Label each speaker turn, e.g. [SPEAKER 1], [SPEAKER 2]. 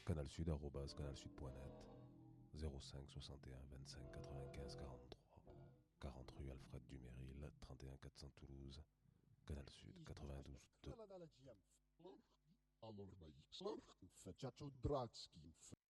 [SPEAKER 1] canalsud@canalsud.net, 05 61 25 95 43, 40 rue Alfred Duméril, 31 400 Toulouse, Canal Sud 92.2.
[SPEAKER 2] Alors,